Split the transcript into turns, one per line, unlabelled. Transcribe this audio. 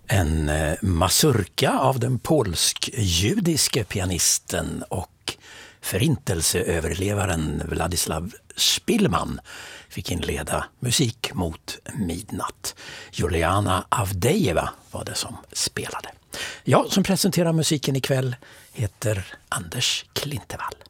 En mazurka av den polsk-judiske pianisten och förintelseöverlevaren Władysław Szpilman fick inleda Musik mot midnatt. Juliana Avdejeva var det som spelade. Jag som presenterar musiken ikväll heter Anders Klintevall.